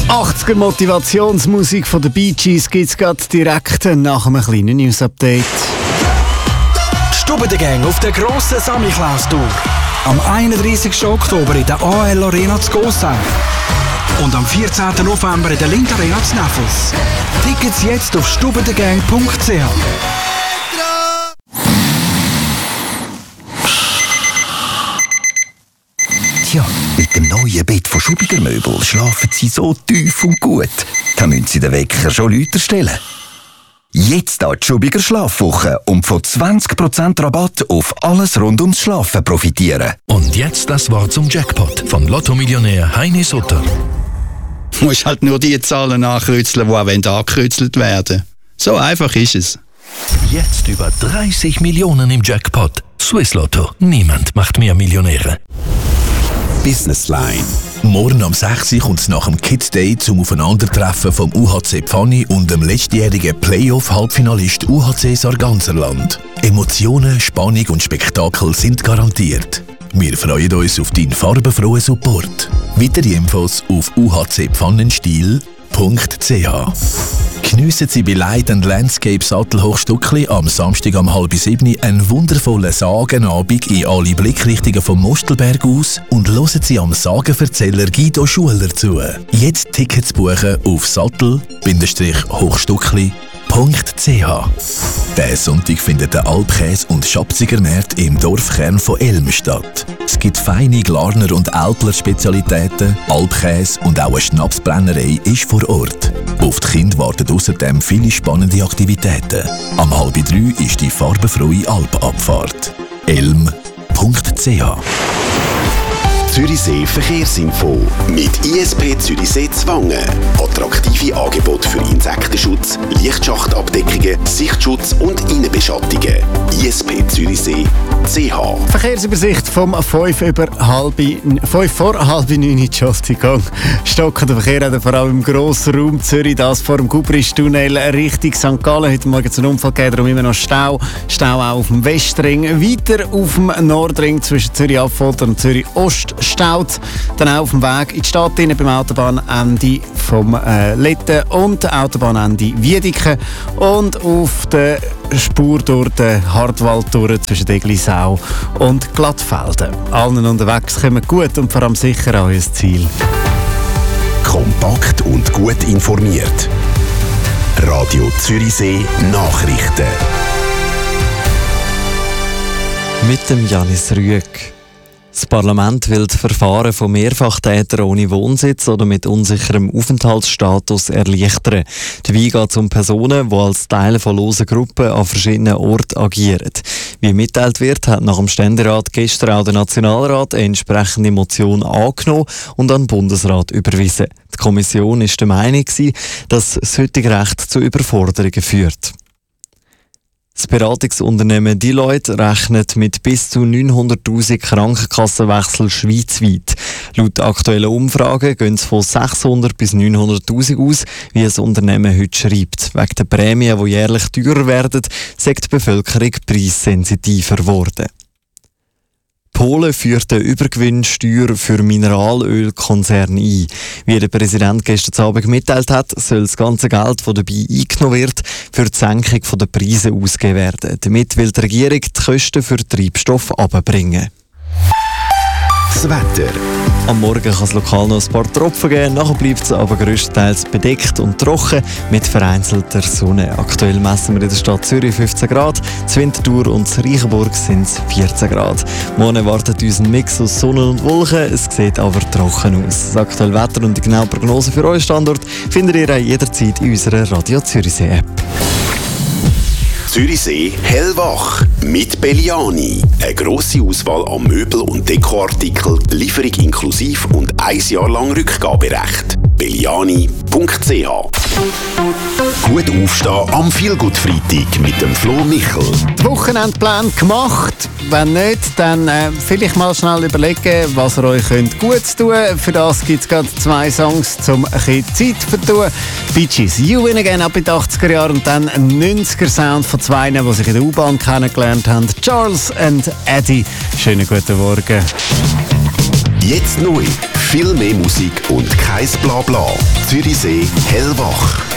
80er Motivationsmusik von den Bee Gees gibt es gerade direkt nach einem kleinen News-Update. Stubbengang auf der grossen Samichlaus-Tour. Am 31. Oktober in der AL Arena zu Gossau. Und am 14. November in der Lindt Arena zu Neffels. Tickets jetzt auf stubbengang.ch. Tja, mit dem neuen Bett von Schubiger Möbel schlafen Sie so tief und gut. Da müssen Sie den Wecker schon lauter stellen. Jetzt an die Schubiger Schlafwoche und von 20% Rabatt auf alles rund ums Schlafen profitieren. Und jetzt das Wort zum Jackpot von Lotto-Millionär Heini Sutter. Du musst halt nur die Zahlen ankreuzeln, die angekreuzelt werden. So einfach ist es. Jetzt über 30 Millionen im Jackpot. Swiss Lotto. Niemand macht mehr Millionäre. Business Line. Morgen am 6. kommt es nach dem Kids Day zum Aufeinandertreffen vom UHC Pfanni und dem letztjährigen Playoff-Halbfinalist UHC Sarganserland. Emotionen, Spannung und Spektakel sind garantiert. Wir freuen uns auf deinen farbenfrohen Support. Weitere Infos auf uhcpfannenstiel.ch. Geniessen Sie bei Light & Landscape Sattelhochstuckli am Samstag um 6:30 einen wundervollen Sagenabend in alle Blickrichtungen vom Mostelberg aus und hören Sie am Sagenverzähler Guido Schuler zu. Jetzt Tickets buchen auf sattel-hochstuckli.ch. Diesen Sonntag findet der Alpkäse- und Schabzigermarkt im Dorfkern von Elm statt. Es gibt feine Glarner- und Älpler-Spezialitäten, Alpkäse und auch eine Schnapsbrennerei ist vor Ort. Auf die Kinder warten außerdem viele spannende Aktivitäten. Am 2:30 ist die farbenfrohe Alpabfahrt. elm.ch. Zürichsee Verkehrsinfo mit ISP Zürichsee Zwangen. Attraktive Angebote für Insektenschutz, Lichtschachtabdeckungen, Sichtschutz und Innenbeschattungen. ISP Zürichsee CH. Verkehrsübersicht vom 5 vor halb 9, Entschuldigung. Stockender Verkehr hat vor allem im grossen Raum Zürich, das vor dem Gubristunnel Richtung St. Gallen. Heute Morgen zu einem Unfall gegeben, darum immer noch Stau. Stau auch auf dem Westring. Weiter auf dem Nordring zwischen Zürich-Affolter und Zürich-Ost staut. Dann auch auf dem Weg in die Stadt rein, beim Autobahnende vom Letten und Autobahnende Wiedeke. Und auf der Spur durch den Hartwald durch zwischen Deglisau und Glattfelden. Allen unterwegs kommen gut und vor allem sicher an euer Ziel. Kompakt und gut informiert. Radio Zürichsee Nachrichten. Mit dem Janis Rüegg. Das Parlament will das Verfahren von Mehrfachtätern ohne Wohnsitz oder mit unsicherem Aufenthaltsstatus erleichtern. Dabei geht es um Personen, die als Teil von losen Gruppen an verschiedenen Orten agieren. Wie mitteilt wird, hat nach dem Ständerat gestern auch der Nationalrat eine entsprechende Motion angenommen und an den Bundesrat überwiesen. Die Kommission war der Meinung, dass das heutige Recht zu Überforderungen führt. Das Beratungsunternehmen Deloitte rechnet mit bis zu 900'000 Krankenkassenwechsel schweizweit. Laut aktuellen Umfragen gehen es von 600 bis 900'000 aus, wie das Unternehmen heute schreibt. Wegen der Prämien, die jährlich teurer werden, sei die Bevölkerung preissensitiver geworden. Polen führt eine Übergewinnsteuer für Mineralölkonzerne ein. Wie der Präsident gestern Abend mitteilt hat, soll das ganze Geld, das dabei eingenommen wird, für die Senkung der Preise ausgegeben werden. Damit will die Regierung die Kosten für Treibstoff herunterbringen. Das Wetter. Am Morgen kann es lokal noch ein paar Tropfen geben, nachher bleibt es aber grösstenteils bedeckt und trocken mit vereinzelter Sonne. Aktuell messen wir in der Stadt Zürich 15 Grad, in Winterthur und Reichenburg sind es 14 Grad. Morgen erwartet uns ein Mix aus Sonne und Wolken, es sieht aber trocken aus. Das aktuelle Wetter und die genaue Prognose für euren Standort findet ihr jederzeit in unserer Radio Zürichsee App. Zürichsee hellwach mit Belliani. Eine grosse Auswahl an Möbel- und Dekoartikeln, Lieferung inklusiv und 1 Jahr lang Rückgaberecht. belliani.ch. Gut aufstehen am Feelgood-Freitag mit dem Flo Michel. Die Wochenendpläne gemacht. Wenn nicht, dann vielleicht mal schnell überlegen, was ihr euch gut tun könnt. Für das gibt es gerade 2 Songs, um ein bisschen Zeit zu vertun. Bee Gees, You Win Again ab in den 80er Jahren und dann ein 90er-Sound von 2, die sich in der U-Bahn kennengelernt haben. Charles and Eddie. Schönen guten Morgen. Jetzt neu. Viel mehr Musik und kein Blabla. Zürichsee hellwach.